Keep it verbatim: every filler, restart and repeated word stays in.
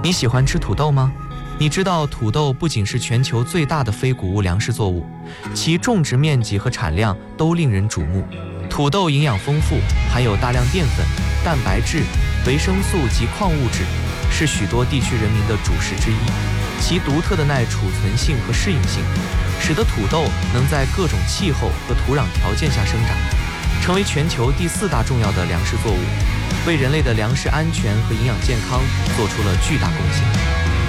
你喜欢吃土豆吗？你知道土豆不仅是全球最大的非谷物粮食作物，其种植面积和产量都令人瞩目。土豆营养丰富，含有大量淀粉、蛋白质、维生素及矿物质，是许多地区人民的主食之一。其独特的耐储存性和适应性，使得土豆能在各种气候和土壤条件下生长，成为全球第四大重要的粮食作物，为人类的粮食安全和营养健康做出了巨大贡献。